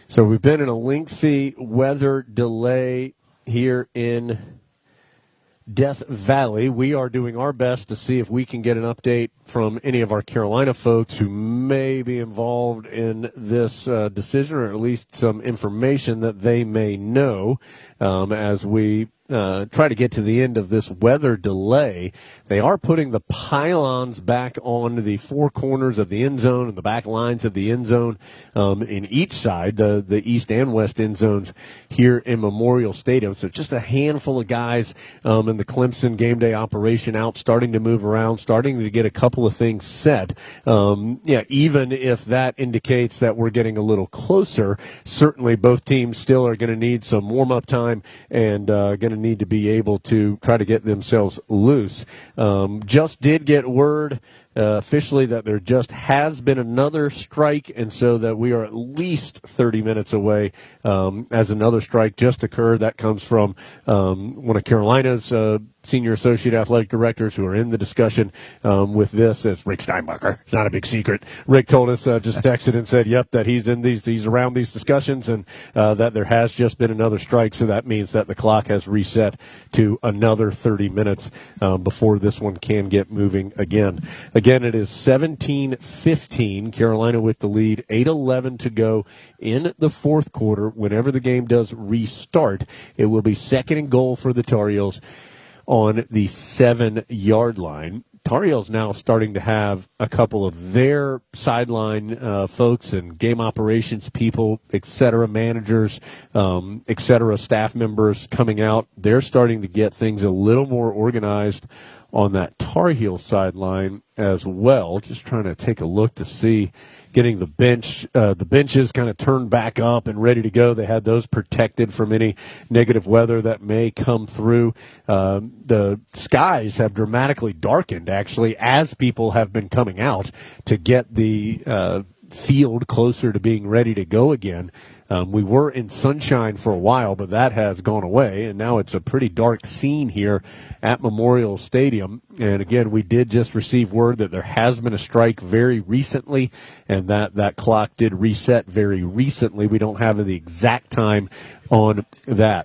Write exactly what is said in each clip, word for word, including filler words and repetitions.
So we've been in a lengthy weather delay here in Death Valley. We are doing our best to see if we can get an update from any of our Carolina folks who may be involved in this uh, decision, or at least some information that they may know um, as we Uh, try to get to the end of this weather delay. They are putting the pylons back on the four corners of the end zone and the back lines of the end zone um, in each side, the, the east and west end zones here in Memorial Stadium. So just a handful of guys um, in the Clemson game day operation out, starting to move around, starting to get a couple of things set. Um, yeah, even if that indicates that we're getting a little closer, certainly both teams still are going to need some warm-up time and uh, going to need to be able to try to get themselves loose. Um, just did get word uh, officially that there just has been another strike, and so that we are at least thirty minutes away um, as another strike just occurred. That comes from um, one of Carolina's uh, senior associate athletic directors who are in the discussion um, with this. It's Rick Steinbacher. It's not a big secret. Rick told us, uh, just texted and said, yep, that he's in these, he's around these discussions, and uh, that there has just been another strike. So that means that the clock has reset to another thirty minutes um, before this one can get moving again. Again, it is seventeen fifteen. Carolina with the lead, eight eleven to go in the fourth quarter. Whenever the game does restart, it will be second and goal for the Tar Heels on the seven-yard line. Tar Heels now starting to have a couple of their sideline uh, folks and game operations people, et cetera, managers, um, et cetera, staff members coming out. They're starting to get things a little more organized on that Tar Heel sideline as well. Just trying to take a look to see, getting the bench, uh, the benches kind of turned back up and ready to go. They had those protected from any negative weather that may come through. Um, the skies have dramatically darkened, actually, as people have been coming out to get the uh, field closer to being ready to go again. Um, we were in sunshine for a while, but that has gone away, and now it's a pretty dark scene here at Memorial Stadium. And again, we did just receive word that there has been a strike very recently, and that that clock did reset very recently. We don't have the exact time on that.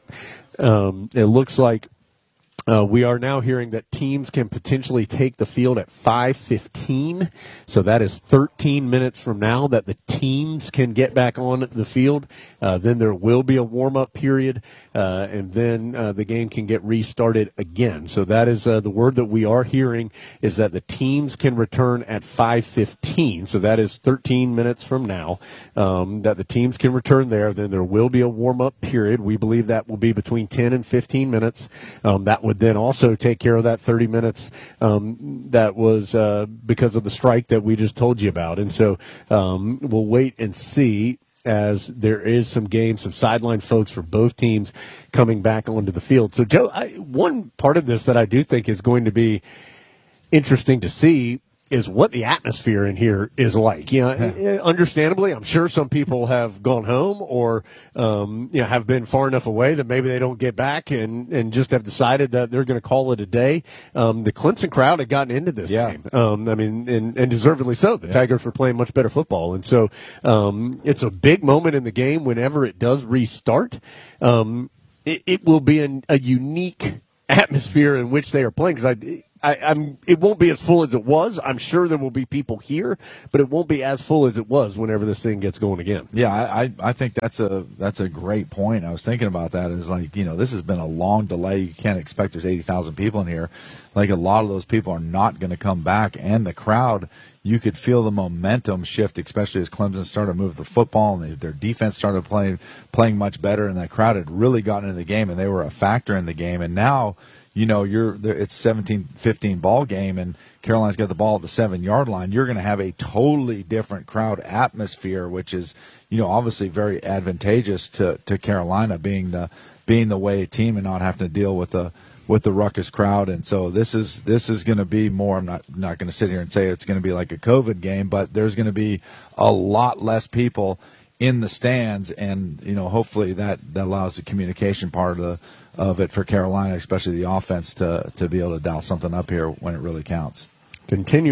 Um, it looks like Uh, we are now hearing that teams can potentially take the field at five fifteen, so that is thirteen minutes from now that the teams can get back on the field. Uh, then there will be a warm-up period, uh, and then uh, the game can get restarted again. So that is uh, the word that we are hearing, is that the teams can return at five fifteen, so that is thirteen minutes from now, um, that the teams can return there. Then there will be a warm-up period. We believe that will be between ten and fifteen minutes. Um, that would then also take care of that thirty minutes um, that was uh, because of the strike that we just told you about. And so um, we'll wait and see, as there is some games, some sideline folks for both teams coming back onto the field. So, Joe, I, one part of this that I do think is going to be interesting to see is what the atmosphere in here is like. You know, yeah. Understandably, I'm sure some people have gone home or, um, you know, have been far enough away that maybe they don't get back and, and just have decided that they're going to call it a day. Um, the Clemson crowd had gotten into this yeah. game. Um, I mean, and, and deservedly so. The yeah. Tigers were playing much better football. And so, um, it's a big moment in the game whenever it does restart. Um, it, it will be an, a unique atmosphere in which they are playing, because I, I, I'm, it won't be as full as it was. I'm sure there will be people here, but it won't be as full as it was whenever this thing gets going again. Yeah, I, I think that's a that's a great point. I was thinking about that. Is like, you know, this has been a long delay. You can't expect there's eighty thousand people in here. Like, a lot of those people are not going to come back, and the crowd, you could feel the momentum shift, especially as Clemson started to move the football and they, their defense started playing playing much better, and that crowd had really gotten into the game, and they were a factor in the game. And now, you know, you're it's seventeen fifteen ball game, and Carolina's got the ball at the seven-yard line. You're going to have a totally different crowd atmosphere, which is, you know, obviously very advantageous to, to Carolina being the being the way team and not having to deal with the with the ruckus crowd. And so this is this is going to be more. I'm not not going to sit here and say it's going to be like a COVID game, but there's going to be a lot less people in the stands, and you know, hopefully that, that allows the communication part of the of it for Carolina, especially the offense, to to be able to dial something up here when it really counts. Continue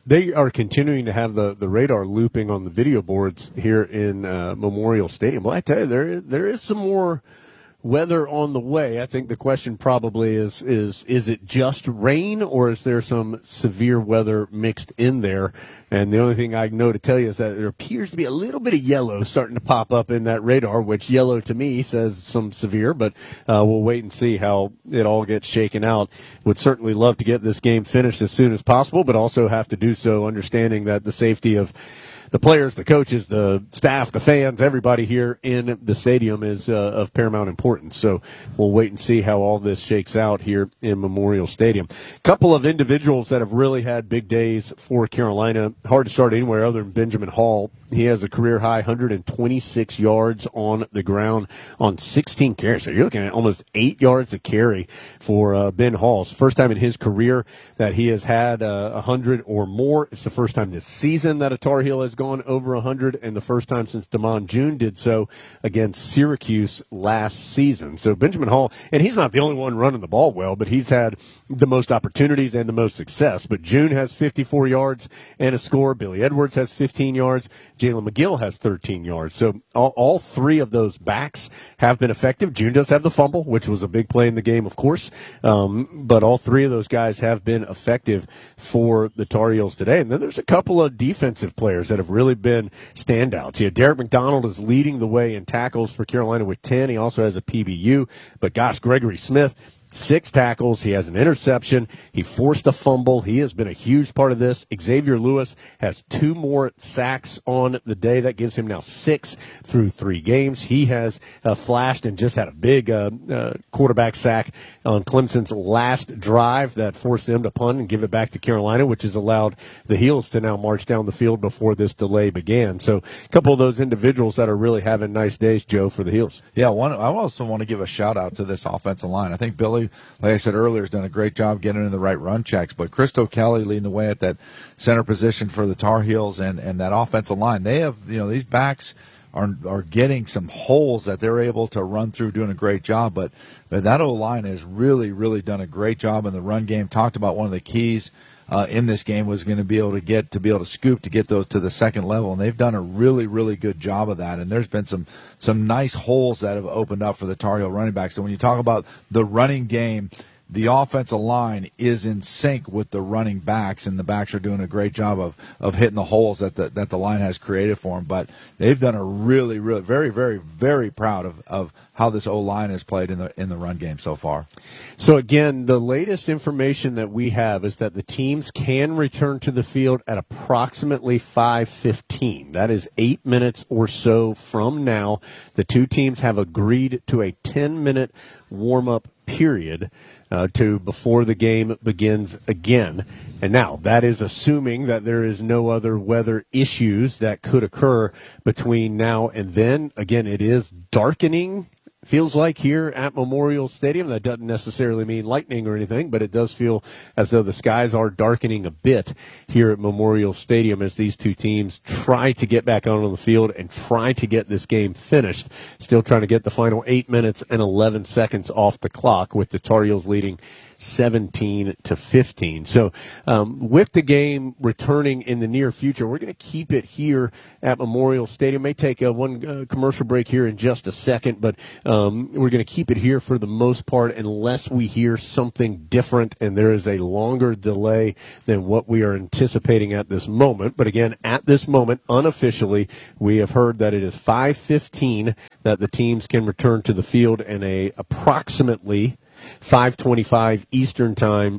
They are continuing to have the, the radar looping on the video boards here in uh, Memorial Stadium. Well, I tell you, there there is some more weather on the way. I think the question probably is, is, is it just rain or is there some severe weather mixed in there? And the only thing I know to tell you is that there appears to be a little bit of yellow starting to pop up in that radar, which yellow to me says some severe, but uh, we'll wait and see how it all gets shaken out. Would certainly love to get this game finished as soon as possible, but also have to do so understanding that the safety of the players, the coaches, the staff, the fans, everybody here in the stadium is uh, of paramount importance. So we'll wait and see how all this shakes out here in Memorial Stadium. A couple of individuals that have really had big days for Carolina. Hard to start anywhere other than Benjamin Hall. He has a career-high one hundred twenty-six yards on the ground on sixteen carries. So you're looking at almost eight yards a carry for uh, Ben Hall. It's the first time in his career that he has had uh, one hundred or more. It's the first time this season that a Tar Heel has gone over one hundred, and the first time since Damon June did so against Syracuse last season. So Benjamin Hall, and he's not the only one running the ball well, but he's had the most opportunities and the most success. But June has fifty-four yards and a score. Billy Edwards has fifteen yards. Jalen McGill has thirteen yards. So all, all three of those backs have been effective. June does have the fumble, which was a big play in the game, of course. Um, but all three of those guys have been effective for the Tar Heels today. And then there's a couple of defensive players that have really been standouts. Yeah, Derek McDonald is leading the way in tackles for Carolina with ten. He also has a P B U. But gosh, Gregory Smith, six tackles. He has an interception. He forced a fumble. He has been a huge part of this. Xavier Lewis has two more sacks on the day. That gives him now six through three games. He has uh, flashed and just had a big uh, uh, quarterback sack on Clemson's last drive that forced them to punt and give it back to Carolina, which has allowed the Heels to now march down the field before this delay began. So a couple of those individuals that are really having nice days, Joe, for the Heels. Yeah, one, I also want to give a shout-out to this offensive line. I think Billy, like I said earlier, has done a great job getting in the right run checks. But Christo Kelly leading the way at that center position for the Tar Heels and, and that offensive line. They have, you know, these backs are are getting some holes that they're able to run through, doing a great job. But, but that O-line has really, really done a great job in the run game. Talked about one of the keys uh, in this game was going to be able to get to be able to scoop to get those to the second level, and they've done a really, really good job of that. And there's been some some nice holes that have opened up for the Tar Heel running backs. So when you talk about the running game, the offensive line is in sync with the running backs, and the backs are doing a great job of, of hitting the holes that the that the line has created for them. But they've done a really, really, very, very, very proud of, of how this O-line has played in the in the run game so far. So again, the latest information that we have is that the teams can return to the field at approximately five fifteen. That is eight minutes or so from now. The two teams have agreed to a ten-minute warm-up period uh, to before the game begins again. And now that is assuming that there is no other weather issues that could occur between now and then. Again, it is darkening, feels like, here at Memorial Stadium. That doesn't necessarily mean lightning or anything, but it does feel as though the skies are darkening a bit here at Memorial Stadium as these two teams try to get back out on the field and try to get this game finished. Still trying to get the final eight minutes and eleven seconds off the clock, with the Tar Heels leading seventeen to fifteen. So um, with the game returning in the near future, we're going to keep it here at Memorial Stadium. May take a one uh, commercial break here in just a second, but um, we're going to keep it here for the most part unless we hear something different and there is a longer delay than what we are anticipating at this moment. But again, at this moment, unofficially, we have heard that it is five fifteen that the teams can return to the field, and a approximately five twenty-five Eastern Time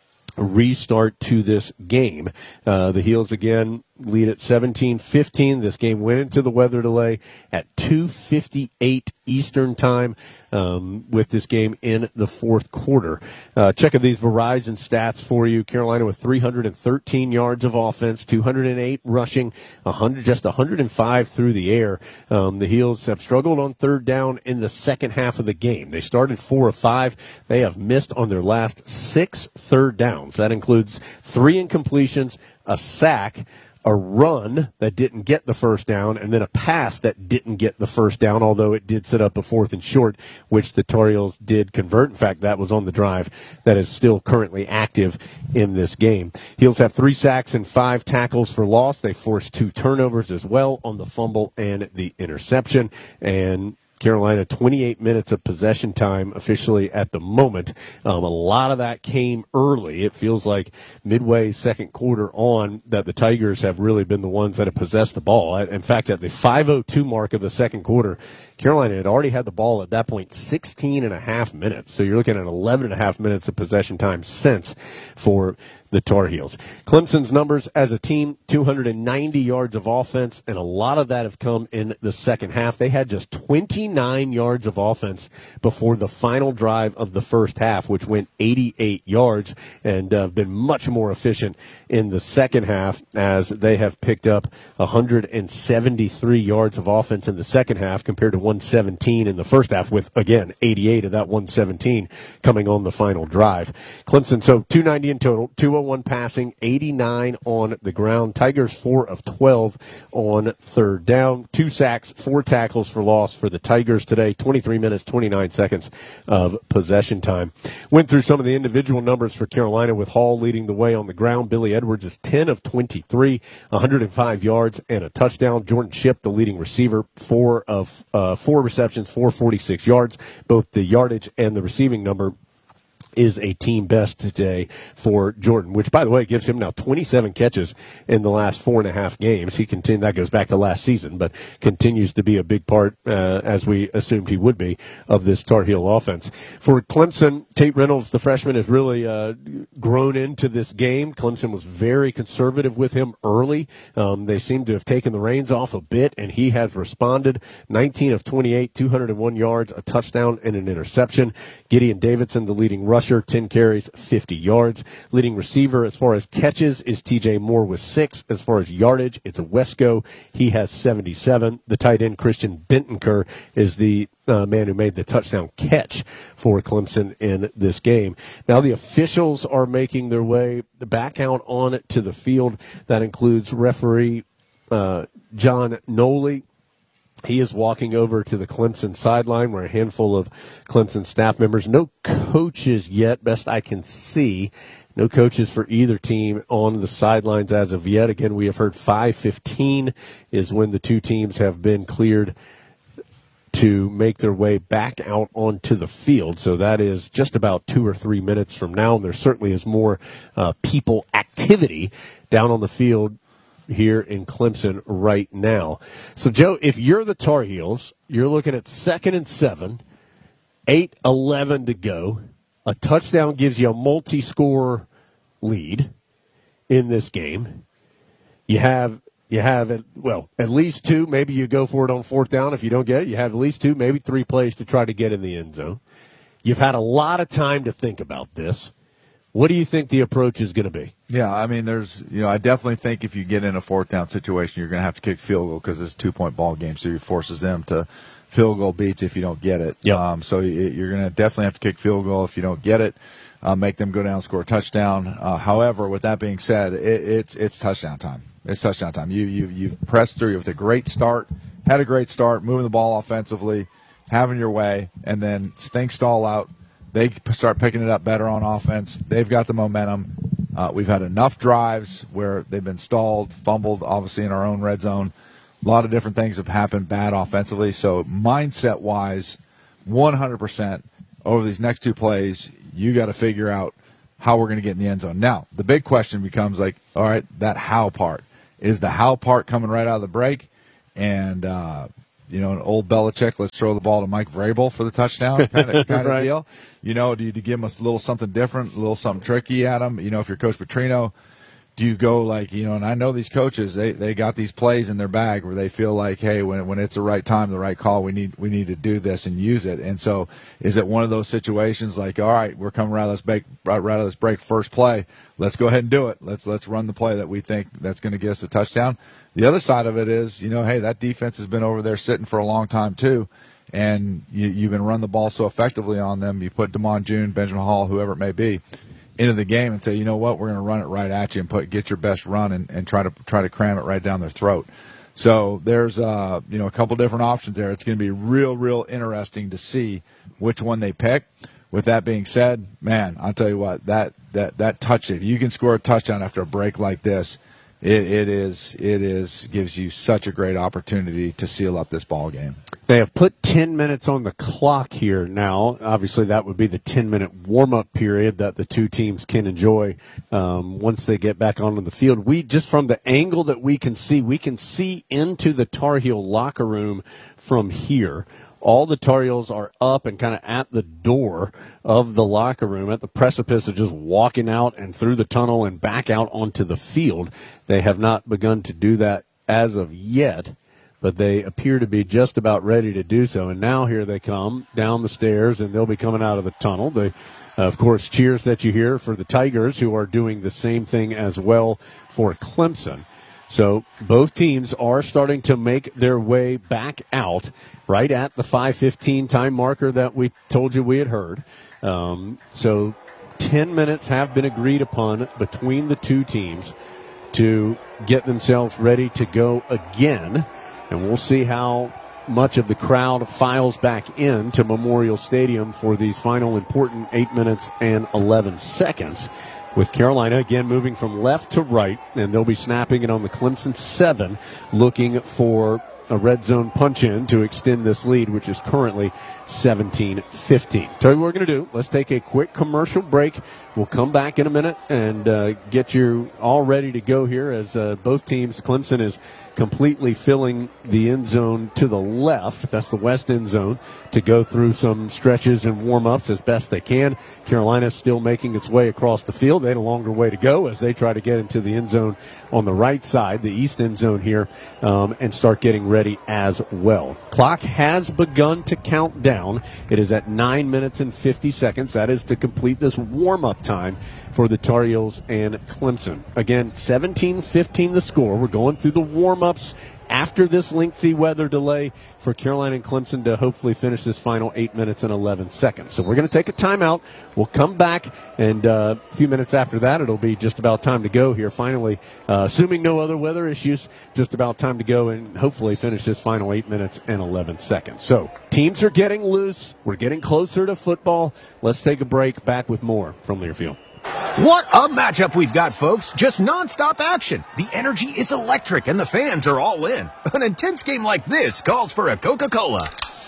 restart to this game. Uh, the Heels again lead at seventeen fifteen. This game went into the weather delay at two fifty-eight Eastern Time, um, with this game in the fourth quarter. Uh, check out these Verizon stats for you. Carolina with three hundred thirteen yards of offense, two hundred eight rushing, one hundred, just one hundred five through the air. Um, the Heels have struggled on third down in the second half of the game. They started four of five. They have missed on their last six third downs. That includes three incompletions, a sack, a run that didn't get the first down, and then a pass that didn't get the first down, although it did set up a fourth and short, which the Tar Heels did convert. In fact, that was on the drive that is still currently active in this game. Heels have three sacks and five tackles for loss. They forced two turnovers as well on the fumble and the interception, and Carolina, twenty-eight minutes of possession time officially at the moment. Um, a lot of that came early. It feels like midway second quarter on that the Tigers have really been the ones that have possessed the ball. In fact, at the five oh two mark of the second quarter, Carolina had already had the ball at that point sixteen and a half minutes. So you're looking at eleven and a half minutes of possession time since for the Tar Heels. Clemson's numbers as a team, two hundred ninety yards of offense, and a lot of that have come in the second half. They had just twenty-nine yards of offense before the final drive of the first half, which went eighty-eight yards, and uh, been much more efficient in the second half as they have picked up one hundred seventy-three yards of offense in the second half compared to one hundred seventeen in the first half, with, again, eighty-eight of that one hundred seventeen coming on the final drive. Clemson, so two hundred ninety in total, two oh one passing, eighty-nine on the ground. Tigers four of twelve on third down. Two sacks, four tackles for loss for the Tigers today. twenty-three minutes, twenty-nine seconds of possession time. Went through some of the individual numbers for Carolina, with Hall leading the way on the ground. Billy Edwards is ten of twenty-three, one hundred five yards and a touchdown. Jordan Shipp, the leading receiver, four of uh, four receptions, four hundred forty-six yards. Both the yardage and the receiving number is a team best today for Jordan, which, by the way, gives him now twenty-seven catches in the last four and a half games. He continue, that goes back to last season, but continues to be a big part, uh, as we assumed he would be, of this Tar Heel offense. For Clemson, Tate Reynolds, the freshman, has really uh, grown into this game. Clemson was very conservative with him early. Um, they seem to have taken the reins off a bit, and he has responded. nineteen of twenty-eight, two hundred one yards, a touchdown, and an interception. Gideon Davidson, the leading rusher, ten carries, fifty yards. Leading receiver as far as catches is T J Moore with six. As far as yardage, it's a Wesco. He has seventy-seven. The tight end, Christian Bentancur, is the uh, man who made the touchdown catch for Clemson in this game. Now the officials are making their way back out on to the field. That includes referee uh, John Noley. He is walking over to the Clemson sideline where a handful of Clemson staff members, no coaches yet, best I can see, no coaches for either team on the sidelines as of yet. Again, we have heard five fifteen is when the two teams have been cleared to make their way back out onto the field. So that is just about two or three minutes from now. And there certainly is more uh, people activity down on the field here in Clemson right now. So, Joe, if you're the Tar Heels, you're looking at second and seven, eight eleven to go. A touchdown gives you a multi-score lead in this game. You have, you have well, at least two. Maybe you go for it on fourth down. If you don't get it, you have at least two, maybe three plays to try to get in the end zone. You've had a lot of time to think about this. What do you think the approach is going to be? Yeah, I mean, there's, you know, I definitely think if you get in a fourth down situation, you're going to have to kick field goal because it's a two-point ball game, so it forces them to field goal beats if you don't get it. Yep. Um, so you're going to definitely have to kick field goal if you don't get it, uh, make them go down, score a touchdown. Uh, however, with that being said, it, it's it's touchdown time. It's touchdown time. You you you've pressed through with a great start, had a great start, moving the ball offensively, having your way, and then things stall out. They start picking it up better on offense. They've got the momentum. Uh, we've had enough drives where they've been stalled, fumbled, obviously in our own red zone. A lot of different things have happened bad offensively. So mindset-wise, one hundred percent over these next two plays, you got to figure out how we're going to get in the end zone. Now, the big question becomes like, all right, that how part. Is the how part coming right out of the break? And, uh, you know, an old Belichick, let's throw the ball to Mike Vrabel for the touchdown kind of, kind right. of deal. You know, do you, do you give him a little something different, a little something tricky at him? You know, if you're Coach Petrino, do you go like, you know, and I know these coaches, they, they got these plays in their bag where they feel like, hey, when when it's the right time, the right call, we need we need to do this and use it. And so is it one of those situations like, all right, we're coming right out of this break, right out of this break first play, let's go ahead and do it. Let's let's run the play that we think that's going to get us a touchdown. The other side of it is, you know, hey, that defense has been over there sitting for a long time too, and you, you've been running the ball so effectively on them. You put Damon June, Benjamin Hall, whoever it may be. into the game and say, you know what, we're going to run it right at you and put get your best run and, and try to try to cram it right down their throat. So there's uh, you know a couple different options there. It's going to be real, real interesting to see which one they pick. With that being said, man, I'll tell you what, that that that touch, if you can score a touchdown after a break like this, it, it is it is gives you such a great opportunity to seal up this ball game. They have put ten minutes on the clock here now. Obviously, that would be the ten-minute warm-up period that the two teams can enjoy um, once they get back onto the field. We, just from the angle that we can see, we can see into the Tar Heel locker room from here. All the Tar Heels are up and kind of at the door of the locker room, at the precipice of just walking out and through the tunnel and back out onto the field. They have not begun to do that as of yet, but they appear to be just about ready to do so. And now here they come down the stairs, and they'll be coming out of the tunnel. The, uh, of course, cheers that you hear for the Tigers, who are doing the same thing as well for Clemson. So both teams are starting to make their way back out right at the five fifteen time marker that we told you we had heard. Um, so ten minutes have been agreed upon between the two teams to get themselves ready to go again. And we'll see how much of the crowd files back in to Memorial Stadium for these final important eight minutes and eleven seconds. With Carolina, again, moving from left to right, and they'll be snapping it on the Clemson seven, looking for a red zone punch-in to extend this lead, which is currently seventeen fifteen. Tell you what we're going to do. Let's take a quick commercial break. We'll come back in a minute and uh, get you all ready to go here as uh, both teams, Clemson is completely filling the end zone to the left. That's the west end zone, to go through some stretches and warm-ups as best they can. Carolina still making its way across the field. They had a longer way to go as they try to get into the end zone on the right side, the east end zone here, um, and start getting ready as well. Clock has begun to count down. It is at nine minutes and fifty seconds. That is to complete this warm-up time for the Tar Heels and Clemson. Again, seventeen fifteen the score. We're going through the warm-ups after this lengthy weather delay for Carolina and Clemson to hopefully finish this final eight minutes and eleven seconds. So we're going to take a timeout. We'll come back, and uh, a few minutes after that, it'll be just about time to go here. Finally, uh, assuming no other weather issues, just about time to go and hopefully finish this final eight minutes and eleven seconds. So teams are getting loose. We're getting closer to football. Let's take a break. Back with more from Learfield. What a matchup we've got, folks. Just nonstop action. The energy is electric, and the fans are all in. An intense game like this calls for a Coca-Cola.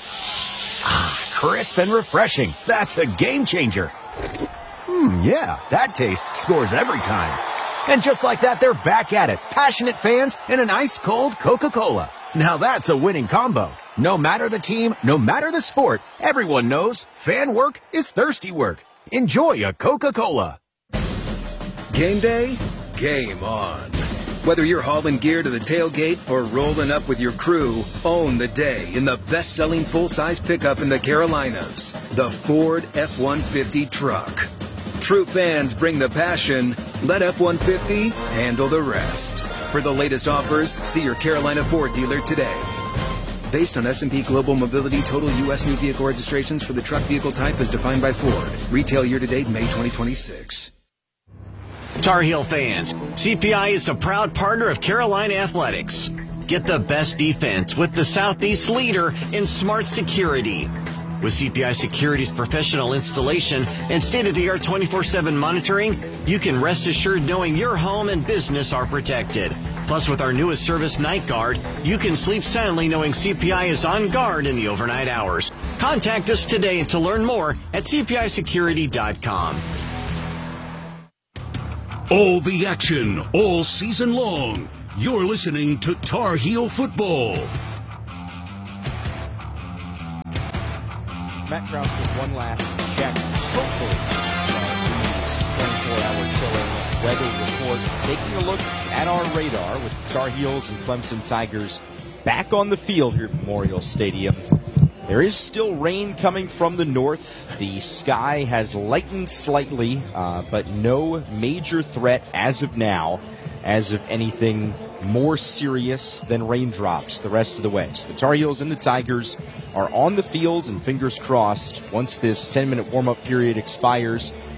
Ah, crisp and refreshing. That's a game changer. Hmm, yeah, that taste scores every time. And just like that, they're back at it. Passionate fans and an ice-cold Coca-Cola. Now that's a winning combo. No matter the team, no matter the sport, everyone knows fan work is thirsty work. Enjoy a Coca-Cola. Game day? Game on. Whether you're hauling gear to the tailgate or rolling up with your crew, own the day in the best-selling full-size pickup in the Carolinas, the Ford F one fifty truck. True fans bring the passion. Let F one fifty handle the rest. For the latest offers, see your Carolina Ford dealer today. Based on S and P Global Mobility total U S new vehicle registrations for the truck vehicle type as defined by Ford. Retail year-to-date May twenty twenty-six. Tar Heel fans, C P I is a proud partner of Carolina Athletics. Get the best defense with the Southeast leader in smart security. With C P I Security's professional installation and state-of-the-art twenty-four seven monitoring, you can rest assured knowing your home and business are protected. Plus, with our newest service, Night Guard, you can sleep soundly knowing C P I is on guard in the overnight hours. Contact us today to learn more at C P I security dot com. All the action, all season long. You're listening to Tar Heel Football. Matt Krause with one last check. Hopefully, uh, twenty-four hour chilling weather report. Taking a look at our radar with Tar Heels and Clemson Tigers back on the field here at Memorial Stadium. There is still rain coming from the north. The sky has lightened slightly, uh, but no major threat as of now, as of anything more serious than raindrops the rest of the way. So the Tar Heels and the Tigers are on the field, and fingers crossed, once this ten-minute warm-up period expires,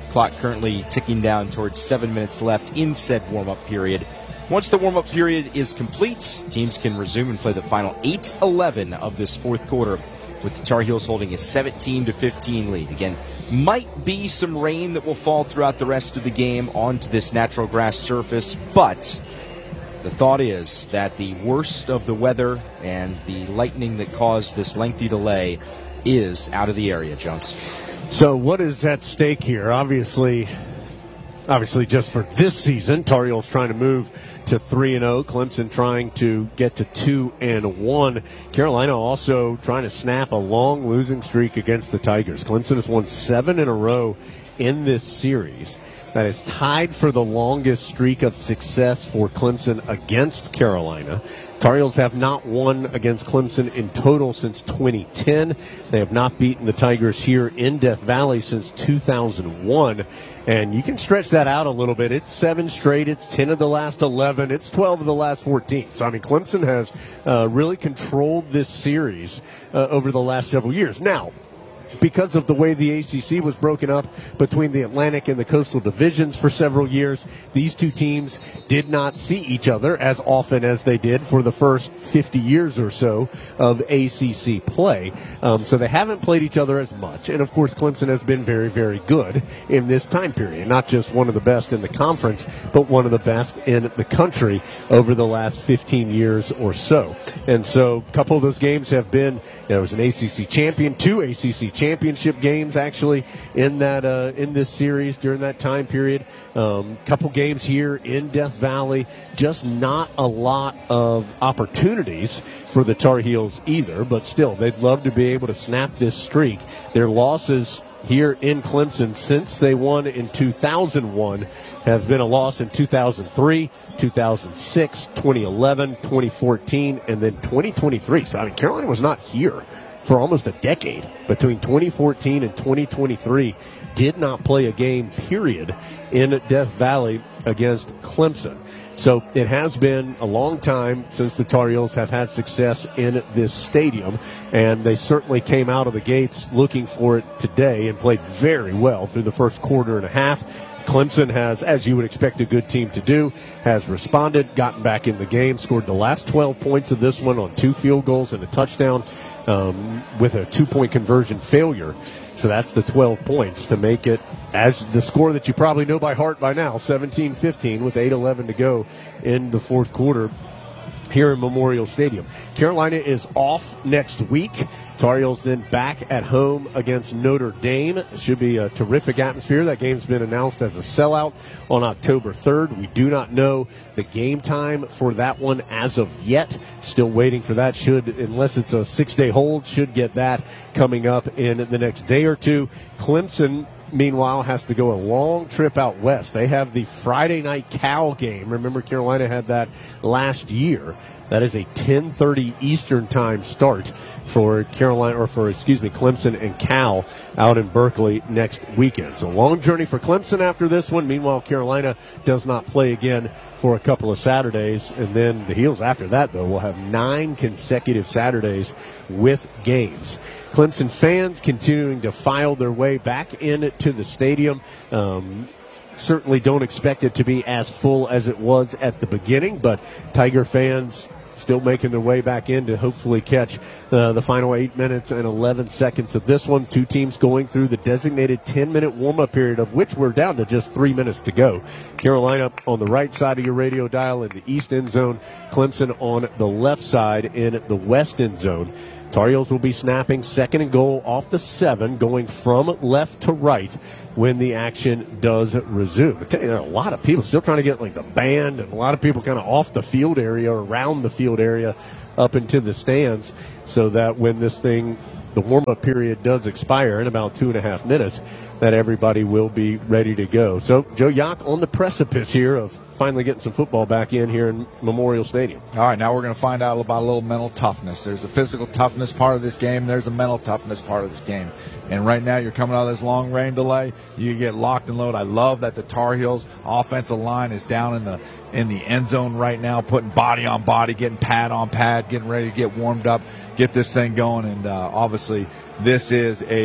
Clock currently ticking down towards seven minutes left in said warm-up period. Once the warm-up period is complete, teams can resume and play the final eight eleven of this fourth quarter, with the Tar Heels holding a seventeen to fifteen lead. Again, might be some rain that will fall throughout the rest of the game onto this natural grass surface, but the thought is that the worst of the weather and the lightning that caused this lengthy delay is out of the area, Jones. So what is at stake here? Obviously, obviously just for this season, Tar Heels trying to move to three and oh. Clemson trying to get to two and one. Carolina also trying to snap a long losing streak against the Tigers. Clemson has won seven in a row in this series. That is tied for the longest streak of success for Clemson against Carolina. Tar Heels have not won against Clemson in total since twenty ten. They have not beaten the Tigers here in Death Valley since two thousand one. And you can stretch that out a little bit. It's seven straight. It's ten of the last eleven. It's twelve of the last fourteen. So, I mean, Clemson has uh, really controlled this series uh, over the last several years. Now, because of the way the A C C was broken up between the Atlantic and the Coastal divisions for several years, these two teams did not see each other as often as they did for the first fifty years or so of A C C play. Um, so they haven't played each other as much. And, of course, Clemson has been very, very good in this time period. Not just one of the best in the conference, but one of the best in the country over the last fifteen years or so. And so a couple of those games have been, there was an A C C champion, two A C C championship games actually in that uh, in this series during that time period. Um, couple games here in Death Valley. Just not a lot of opportunities for the Tar Heels either, but still, they'd love to be able to snap this streak. Their losses here in Clemson since they won in two thousand one have been a loss in two thousand three, two thousand six, twenty eleven, twenty fourteen, and then twenty twenty-three. So, I mean, Carolina was not here for almost a decade. Between twenty fourteen and twenty twenty-three, did not play a game, period, in Death Valley against Clemson. So it has been a long time since the Tar Heels have had success in this stadium, and they certainly came out of the gates looking for it today and played very well through the first quarter and a half. Clemson has, as you would expect a good team to do, has responded, gotten back in the game, scored the last twelve points of this one on two field goals and a touchdown um, with a two-point conversion failure. So that's the twelve points to make it as the score that you probably know by heart by now, seventeen fifteen with eight eleven to go in the fourth quarter here in Memorial Stadium. Carolina is off next week. Tar Heels then back at home against Notre Dame. It should be a terrific atmosphere. That game's been announced as a sellout on October third. We do not know the game time for that one as of yet. Still waiting for that. Should, unless it's a six-day hold, should get that coming up in the next day or two. Clemson, meanwhile, has to go a long trip out west. They have the Friday night Cal game. Remember, Carolina had that last year. That is a ten thirty Eastern time start for Carolina, or for, excuse me, Clemson and Cal out in Berkeley next weekend. So long journey for Clemson after this one. Meanwhile, Carolina does not play again for a couple of Saturdays. And then the Heels after that, though, will have nine consecutive Saturdays with games. Clemson fans continuing to file their way back into the stadium. Um, certainly don't expect it to be as full as it was at the beginning, but Tiger fans still making their way back in to hopefully catch uh, the final eight minutes and eleven seconds of this one. Two teams going through the designated ten-minute warm-up period, of which we're down to just three minutes to go. Carolina on the right side of your radio dial in the east end zone. Clemson on the left side in the west end zone. Tar Heels will be snapping second and goal off the seven, going from left to right when the action does resume. I tell you, there are a lot of people still trying to get like the band, and a lot of people kind of off the field area or around the field area up into the stands, so that when this thing, the warm-up period does expire in about two and a half minutes, that everybody will be ready to go. So Joe Yock on the precipice here of finally getting some football back in here in Memorial Stadium. All right, now we're going to find out about a little mental toughness. There's a physical toughness part of this game. There's a mental toughness part of this game. And right now you're coming out of this long rain delay. You get locked and loaded. I love that the Tar Heels offensive line is down in the in the end zone right now, putting body on body, getting pad on pad, getting ready to get warmed up, get this thing going. And uh, obviously this is a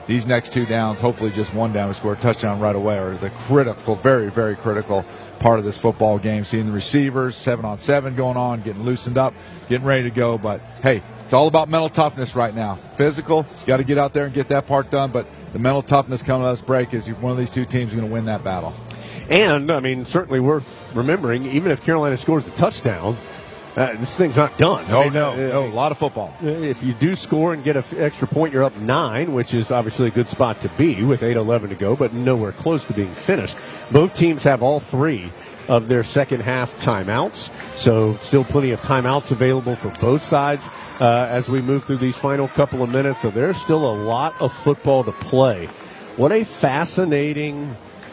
these next two downs, hopefully just one down, we score a touchdown right away, are the critical, very, very critical part of this football game. Seeing the receivers, seven on seven going on, getting loosened up, getting ready to go. But, hey, it's all about mental toughness right now. Physical, you got to get out there and get that part done. But the mental toughness coming to this break is one of these two teams going to win that battle. And, I mean, certainly worth remembering, even if Carolina scores a touchdown, uh, this thing's not done. No, I mean, no, uh, no, a lot of football. If you do score and get an f- extra point, you're up nine, which is obviously a good spot to be with eight eleven to go, but nowhere close to being finished. Both teams have all three of their second half timeouts, so still plenty of timeouts available for both sides uh, as we move through these final couple of minutes. So there's still a lot of football to play. What a fascinating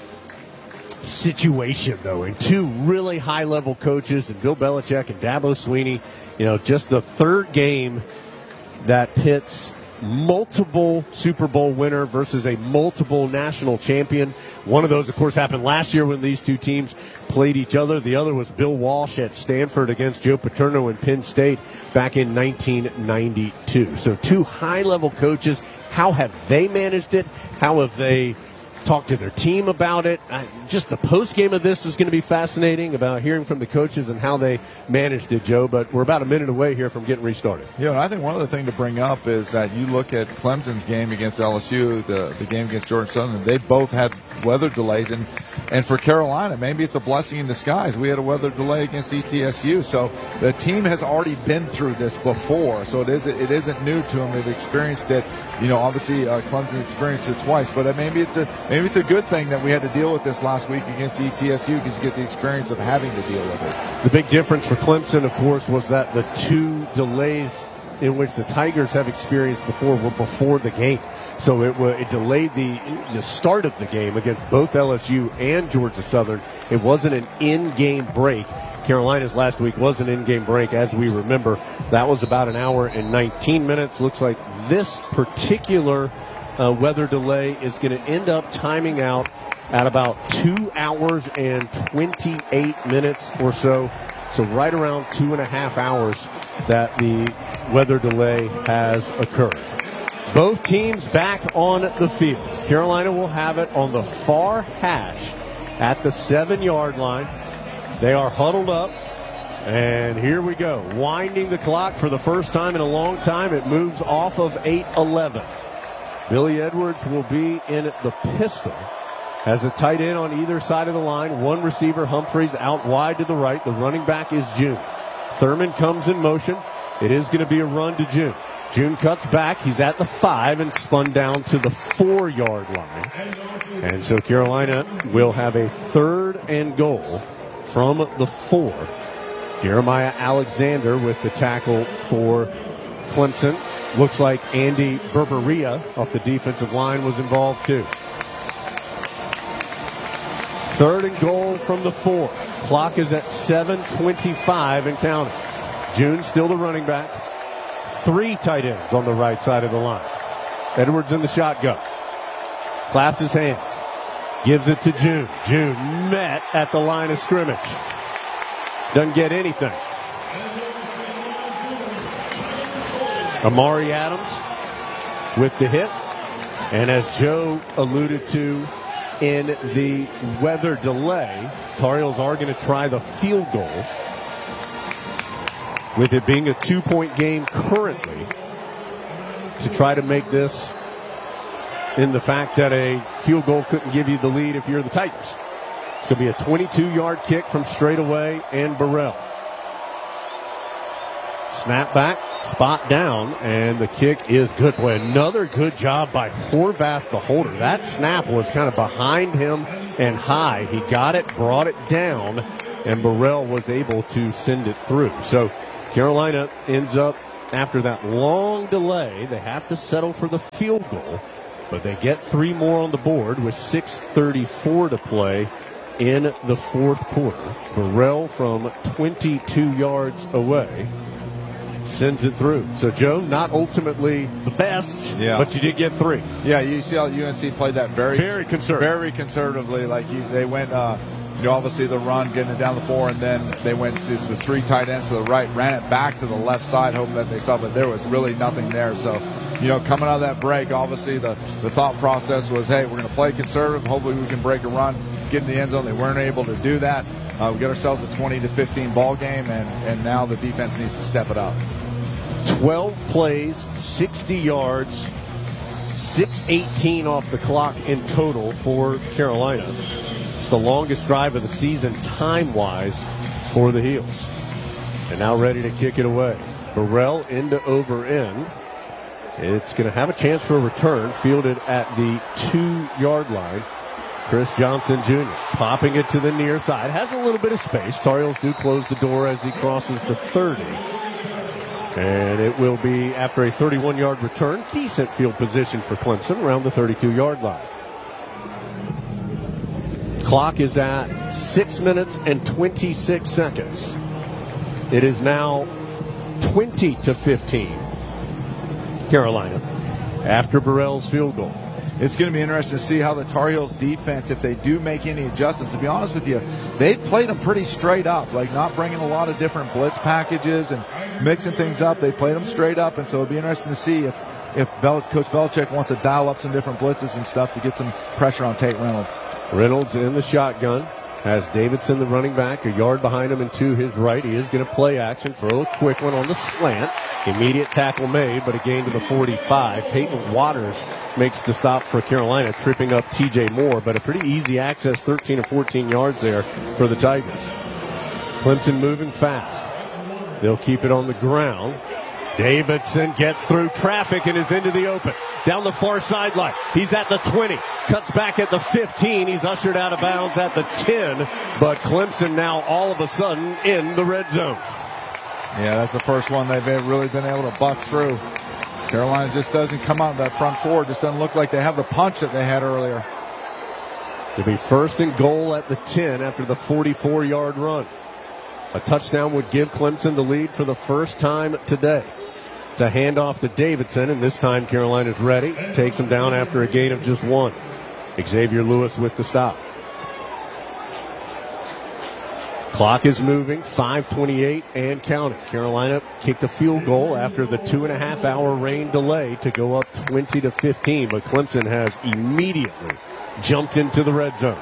situation, though, and two really high-level coaches, and Bill Belichick and Dabo Swinney. You know, just the third game that pits multiple Super Bowl winner versus a multiple national champion. One of those, of course, happened last year when these two teams played each other. The other was Bill Walsh at Stanford against Joe Paterno in Penn State back in nineteen ninety-two. So two high-level coaches. How have they managed it? How have they talk to their team about it? Uh, just the post game of this is going to be fascinating, about hearing from the coaches and how they managed it, Joe. But we're about a minute away here from getting restarted. Yeah, and I think one other thing to bring up is that you look at Clemson's game against L S U, the, the game against Georgia Southern, they both had weather delays. And, and for Carolina, maybe it's a blessing in disguise. We had a weather delay against E T S U. So the team has already been through this before. So it, is, it isn't new to them. They've experienced it. You know, obviously uh, Clemson experienced it twice. But maybe it's a maybe it's a good thing that we had to deal with this last week against E T S U, because you get the experience of having to deal with it. The big difference for Clemson, of course, was that the two delays in which the Tigers have experienced before were before the game. So it, it delayed the, the start of the game against both L S U and Georgia Southern. It wasn't an in-game break. Carolina's last week was an in-game break, as we remember. That was about an hour and nineteen minutes. Looks like this particular uh, weather delay is going to end up timing out at about two hours and twenty-eight minutes or so. So right around two and a half hours that the weather delay has occurred. Both teams back on the field. Carolina will have it on the far hash at the seven-yard line. They are huddled up, and here we go. Winding the clock for the first time in a long time. It moves off of eight eleven. Billy Edwards will be in the pistol. Has a tight end on either side of the line. One receiver, Humphreys, out wide to the right. The running back is June. Thurman comes in motion. It is going to be a run to June. June cuts back. He's at the five and spun down to the four-yard line. And so Carolina will have a third and goal from the four. Jeremiah Alexander with the tackle for Clemson. Looks like Andy Berberia off the defensive line was involved too. Third and goal from the four. Clock is at seven twenty-five and counting. June still the running back. Three tight ends on the right side of the line. Edwards in the shotgun. Claps his hands. Gives it to June. June met at the line of scrimmage. Doesn't get anything. Amari Adams with the hit. And as Joe alluded to in the weather delay, Tar Heels are going to try the field goal. With it being a two-point game currently, to try to make this in the fact that a field goal couldn't give you the lead if you're the Tigers. It's going to be a twenty-two-yard kick from straight away, and Burrell. Snap back, spot down, and the kick is good. Boy, another good job by Horvath, the holder. That snap was kind of behind him and high. He got it, brought it down, and Burrell was able to send it through. So Carolina ends up, after that long delay, they have to settle for the field goal, but they get three more on the board with six thirty-four to play in the fourth quarter. Burrell from twenty-two yards away sends it through. So, Joe, not ultimately the best, yeah. but you did get three. Yeah, you see how U N C played that very, very conservative. Very conservatively. Like you, they went, uh, you know, obviously the run, getting it down the four, and then they went to the three tight ends to the right, ran it back to the left side, hoping that they saw, but there was really nothing there. So you know, coming out of that break, obviously the, the thought process was, hey, we're going to play conservative. Hopefully we can break a run, get in the end zone. They weren't able to do that. Uh, we got ourselves a twenty to fifteen ball game, and, and now the defense needs to step it up. twelve plays, sixty yards, six eighteen off the clock in total for Carolina. It's the longest drive of the season time-wise for the Heels. And now ready to kick it away. Burrell into over end. It's going to have a chance for a return, fielded at the two-yard line. Chris Johnson Junior popping it to the near side. Has a little bit of space. Tar Heels do close the door as he crosses the thirty. And it will be, after a thirty-one-yard return, decent field position for Clemson around the thirty-two-yard line. Clock is at six minutes and twenty-six seconds. It is now twenty to fifteen. Carolina after Burrell's field goal. It's going to be interesting to see how the Tar Heels defense, if they do make any adjustments. To be honest with you, they've played them pretty straight up, like not bringing a lot of different blitz packages and mixing things up. They played them straight up, and so it'll be interesting to see if, if Bel- Coach Belichick wants to dial up some different blitzes and stuff to get some pressure on Tate Reynolds. Reynolds in the shotgun. Has Davidson, the running back, a yard behind him and to his right. He is going to play action, throw a quick one on the slant. Immediate tackle made, but a gain to the forty-five. Peyton Waters makes the stop for Carolina, tripping up T J Moore, but a pretty easy access, thirteen or fourteen yards there for the Tigers. Clemson moving fast. They'll keep it on the ground. Davidson gets through traffic and is into the open. Down the far sideline. He's at the twenty. Cuts back at the fifteen. He's ushered out of bounds at the ten. But Clemson now all of a sudden in the red zone. Yeah, that's the first one they've really been able to bust through. Carolina just doesn't come out of that front four. Just doesn't look like they have the punch that they had earlier. It'll be first and goal at the ten after the forty-four-yard run. A touchdown would give Clemson the lead for the first time today. It's a handoff to Davidson, and this time Carolina's ready. Takes him down after a gain of just one. Xavier Lewis with the stop. Clock is moving, five twenty-eight and counting. Carolina kicked a field goal after the two and a half hour rain delay to go up twenty to fifteen, but Clemson has immediately jumped into the red zone.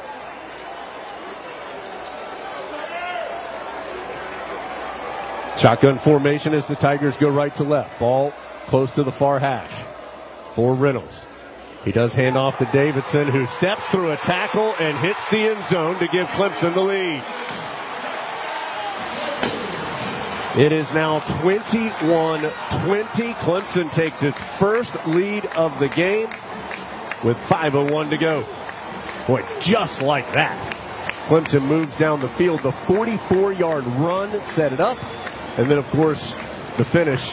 Shotgun formation as the Tigers go right to left. Ball close to the far hash for Reynolds. He does hand off to Davidson, who steps through a tackle and hits the end zone to give Clemson the lead. It is now twenty-one twenty. Clemson takes its first lead of the game with five oh one to go. Boy, just like that. Clemson moves down the field. The forty-four-yard run set it up. And then, of course, the finish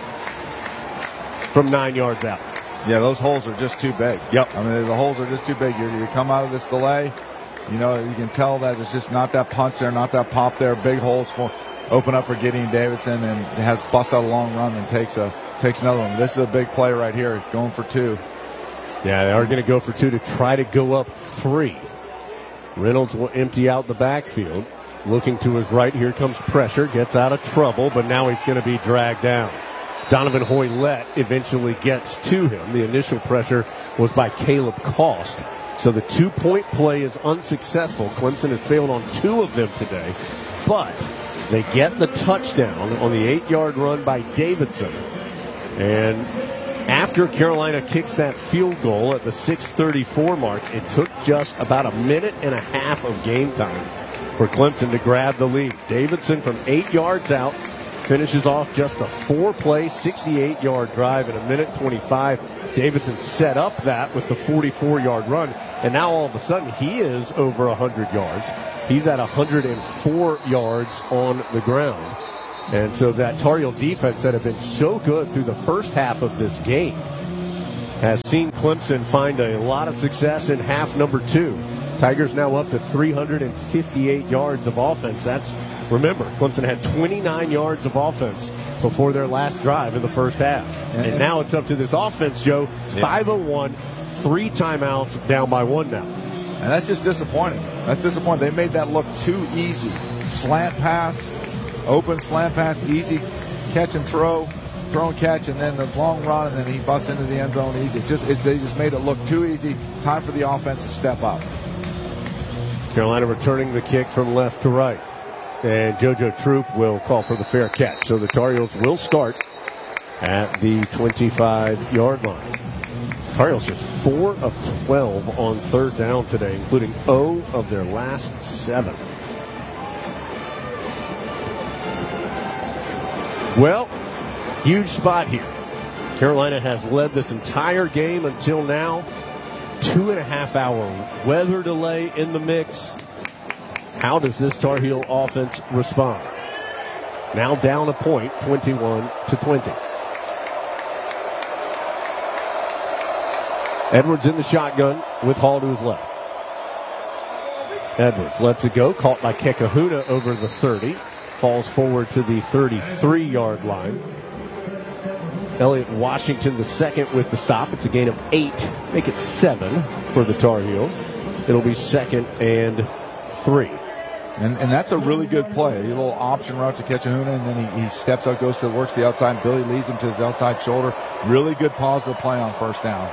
from nine yards out. Yeah, those holes are just too big. Yep. I mean, the holes are just too big. You, you come out of this delay, you know, you can tell that it's just not that punch there, not that pop there. Big holes for open up for Gideon Davidson, and has bust out a long run and takes a takes another one. This is a big play right here, going for two. Yeah, they are going to go for two to try to go up three. Reynolds will empty out the backfield. Looking to his right, here comes pressure, gets out of trouble, but now he's going to be dragged down. Donovan Hoylett eventually gets to him. The initial pressure was by Caleb Cost. So the two-point play is unsuccessful. Clemson has failed on two of them today, but they get the touchdown on the eight-yard run by Davidson. And after Carolina kicks that field goal at the six thirty-four mark, it took just about a minute and a half of game time for Clemson to grab the lead. Davidson from eight yards out finishes off just a four-play, sixty-eight-yard drive in a minute twenty-five. Davidson set up that with the forty-four-yard run, and now all of a sudden he is over one hundred yards. He's at one hundred four yards on the ground. And so that Tar Heel defense that had been so good through the first half of this game has seen Clemson find a lot of success in half number two. Tigers now up to three hundred fifty-eight yards of offense. That's, remember, Clemson had twenty-nine yards of offense before their last drive in the first half. And now it's up to this offense, Joe. five oh one, three timeouts, down by one now. And that's just disappointing. That's disappointing. They made that look too easy. Slant pass, open slant pass, easy catch and throw. throw and catch, and then the long run, and then he busts into the end zone easy. It just it, they just made it look too easy. Time for the offense to step up. Carolina returning the kick from left to right. And JoJo Troop will call for the fair catch. So the Tar Heels will start at the twenty-five-yard line. Tar Heels just four of twelve on third down today, including zero of their last seven. Well, huge spot here. Carolina has led this entire game until now. Two and a half hour weather delay in the mix. How does this Tar Heel offense respond? Now down a point, twenty-one to twenty. Edwards in the shotgun with Hall to his left. Edwards lets it go, caught by Kekahuna over the thirty. Falls forward to the thirty-three-yard line. Elliott Washington the second with the stop. It's a gain of eight. Make it seven for the Tar Heels. It'll be second and three. And, and that's a really good play. A little option route to Kekahuna, and then he, he steps out, goes to works the outside. Billy leads him to his outside shoulder. Really good positive play on first down.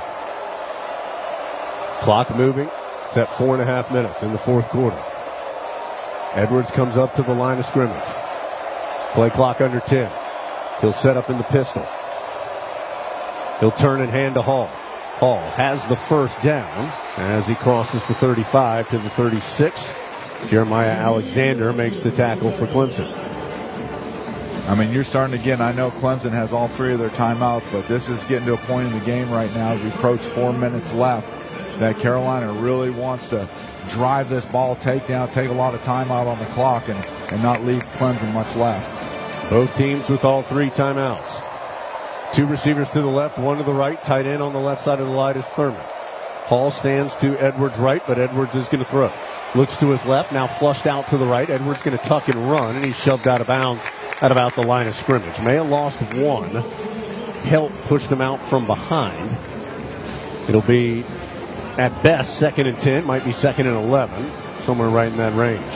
Clock moving. It's at four and a half minutes in the fourth quarter. Edwards comes up to the line of scrimmage. Play clock under ten. He'll set up in the pistol. He'll turn and hand to Hall. Hall has the first down as he crosses the thirty-five to the thirty-six. Jeremiah Alexander makes the tackle for Clemson. I mean, you're starting to get, I know Clemson has all three of their timeouts, but this is getting to a point in the game right now as we approach four minutes left that Carolina really wants to drive this ball, take down, take a lot of time out on the clock, and, and not leave Clemson much left. Both teams with all three timeouts. Two receivers to the left, one to the right. Tight end on the left side of the line is Thurman. Hall stands to Edwards' right, but Edwards is going to throw. Looks to his left, now flushed out to the right. Edwards going to tuck and run, and he's shoved out of bounds at about the line of scrimmage. May have lost one. Help pushed them out from behind. It'll be, at best, second and ten. Might be second and eleven. Somewhere right in that range.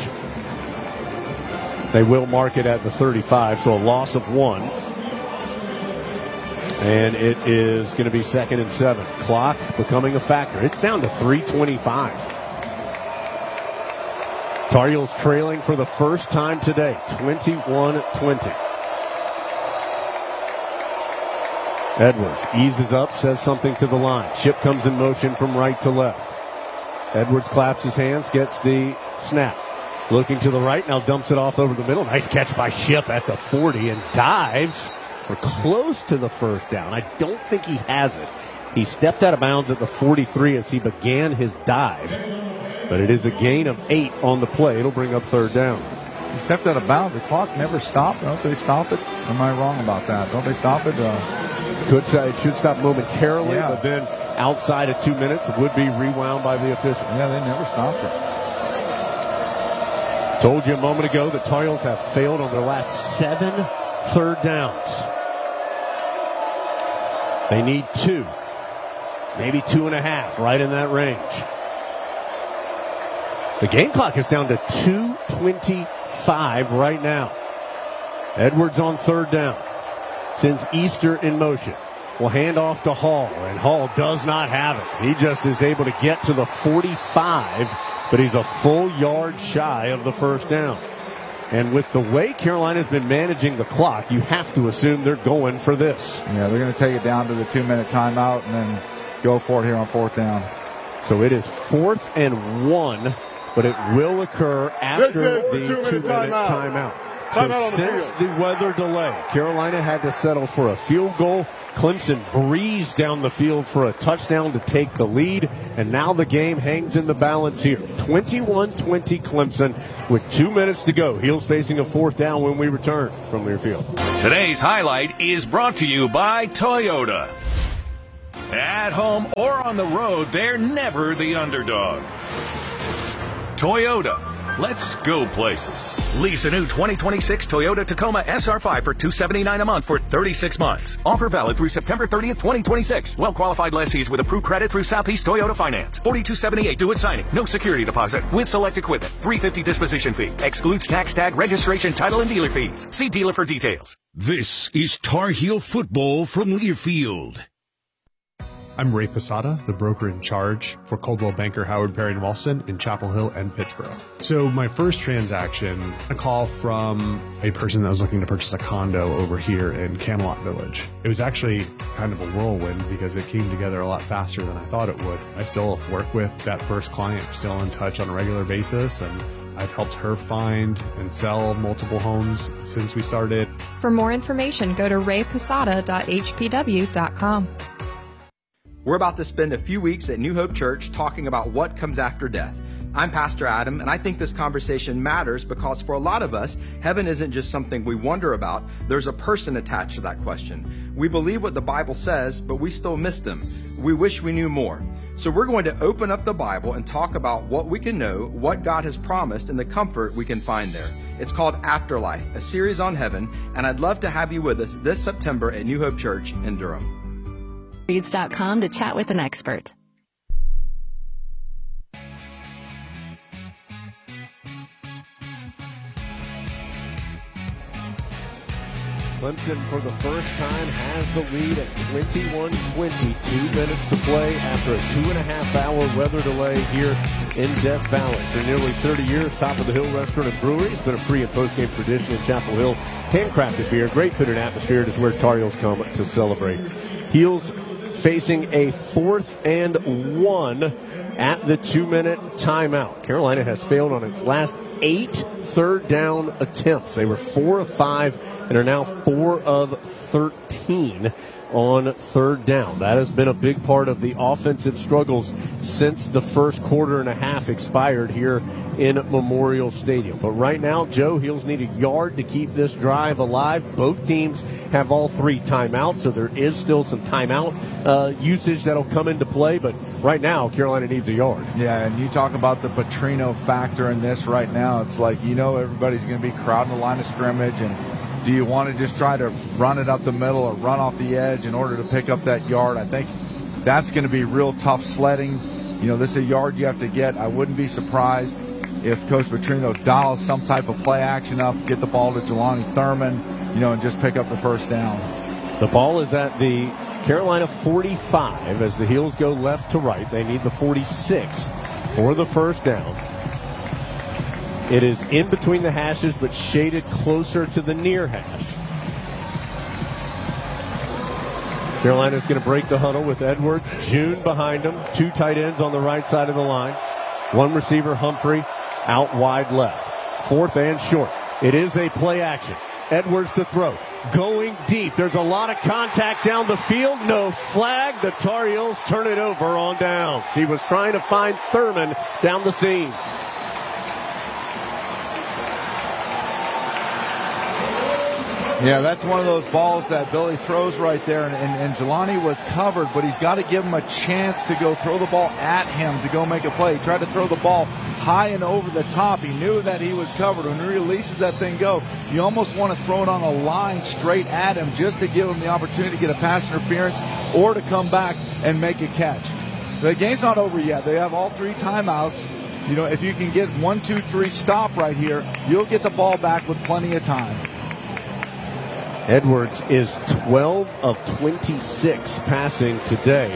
They will mark it at the thirty-five, so a loss of one. And it is going to be second and seven. Clock becoming a factor. It's down to three twenty-five. Tar Heels trailing for the first time today, twenty-one twenty. Edwards eases up, says something to the line. Chip comes in motion from right to left. Edwards claps his hands, gets the snap. Looking to the right, now dumps it off over the middle. Nice catch by Chip at the forty and dives for close to the first down. I don't think he has it. He stepped out of bounds at the forty-three as he began his dive. But it is a gain of eight on the play. It'll bring up third down. He stepped out of bounds. The clock never stopped. Don't they stop it? Am I wrong about that? Don't they stop it? Uh, Could say it should stop momentarily, yeah. but then outside of two minutes, it would be rewound by the official. Yeah, they never stopped it. Told you a moment ago that Tar Heels have failed on their last seven third downs. They need two, maybe two and a half, right in that range. The game clock is down to two twenty-five right now. Edwards on third down. Sends Easter in motion. Will hand off to Hall, and Hall does not have it. He just is able to get to the forty-five, but he's a full yard shy of the first down. And with the way Carolina's been managing the clock, you have to assume they're going for this. Yeah, they're going to take it down to the two-minute timeout and then go for it here on fourth down. So it is fourth and one, but it will occur after the two-minute timeout. timeout. So since the weather delay, Carolina had to settle for a field goal. Clemson breezed down the field for a touchdown to take the lead, and now the game hangs in the balance here. twenty-one twenty Clemson with two minutes to go. Heels facing a fourth down when we return from Learfield. Today's highlight is brought to you by Toyota. At home or on the road, they're never the underdog. Toyota, Let's go places. Lease a new twenty twenty-six Toyota Tacoma S R five for two hundred seventy-nine dollars a month for thirty-six months. Offer valid through September thirtieth, twenty twenty-six. Well-qualified lessees with approved credit through Southeast Toyota Finance. forty-two seventy-eight due at signing. No security deposit. With select equipment. three hundred fifty dollars disposition fee. Excludes tax, tag, registration, title, and dealer fees. See dealer for details. This is Tar Heel football from Learfield. I'm Ray Posada, the broker in charge for Coldwell Banker Howard Perry and Walston in Chapel Hill and Pittsburgh. So my first transaction, a call from a person that was looking to purchase a condo over here in Camelot Village. It was actually kind of a whirlwind because it came together a lot faster than I thought it would. I still work with that first client, still in touch on a regular basis, and I've helped her find and sell multiple homes since we started. For more information, go to ray posada dot h p w dot com. We're about to spend a few weeks at New Hope Church talking about what comes after death. I'm Pastor Adam, and I think this conversation matters because for a lot of us, heaven isn't just something we wonder about. There's a person attached to that question. We believe what the Bible says, but we still miss them. We wish we knew more. So we're going to open up the Bible and talk about what we can know, what God has promised, and the comfort we can find there. It's called Afterlife, a series on heaven, and I'd love to have you with us this September at New Hope Church in Durham. reads dot com to chat with an expert. Clemson, for the first time, has the lead at twenty-one twenty. Two minutes to play after a two-and-a-half-hour weather delay here in Death Valley. For nearly thirty years, Top of the Hill Restaurant and Brewery has been a pre- and post-game tradition in Chapel Hill. Handcrafted beer, great food and atmosphere. It is where Tar Heels come to celebrate. Heels facing a fourth and one at the two-minute timeout. Carolina has failed on its last eight third down attempts. They were four of five and are now four of thirteen on third down. That has been a big part of the offensive struggles since the first quarter and a half expired here in Memorial Stadium. But right now, Joe, Heels need a yard to keep this drive alive. Both teams have all three timeouts, so there is still some timeout uh, usage that'll come into play. But right now, Carolina needs a yard. Yeah, and you talk about the Petrino factor in this right now. It's like, you know, everybody's going to be crowding the line of scrimmage, and do you want to just try to run it up the middle or run off the edge in order to pick up that yard? I think that's going to be real tough sledding. You know, this is a yard you have to get. I wouldn't be surprised if Coach Petrino dials some type of play action up, get the ball to Jelani Thurman, you know, and just pick up the first down. The ball is at the Carolina forty-five as the Heels go left to right. They need the forty-six for the first down. It is in between the hashes, but shaded closer to the near hash. Carolina's going to break the huddle with Edwards, June behind him, two tight ends on the right side of the line, one receiver, Humphrey, out wide left. Fourth and short. It is a play action. Edwards to throw. Going deep. There's a lot of contact down the field. No flag. The Tar Heels turn it over on downs. He was trying to find Thurman down the seam. Yeah, that's one of those balls that Billy throws right there, and, and, and Jelani was covered, but he's got to give him a chance to go throw the ball at him to go make a play. He tried to throw the ball high and over the top. He knew that he was covered. When he releases that thing go, you almost want to throw it on a line straight at him just to give him the opportunity to get a pass interference or to come back and make a catch. The game's not over yet. They have all three timeouts. You know, if you can get one, two, three, stop right here, you'll get the ball back with plenty of time. Edwards is twelve of twenty-six passing today.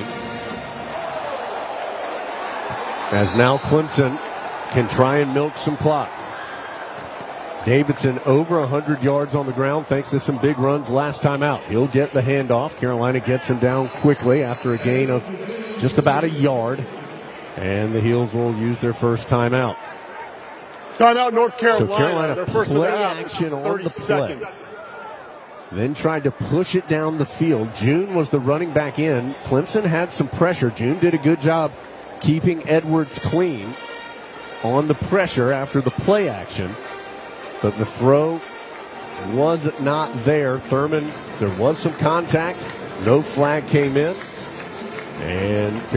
As now Clemson can try and milk some clock. Davidson over one hundred yards on the ground thanks to some big runs last time out. He'll get the handoff. Carolina gets him down quickly after a gain of just about a yard. And the Heels will use their first timeout. Timeout, North Carolina. So Carolina their first play half, action on the play. Seconds. Then tried to push it down the field. June was the running back in. Clemson had some pressure. June did a good job keeping Edwards clean on the pressure after the play action. But the throw was not there. Thurman, there was some contact. No flag came in. And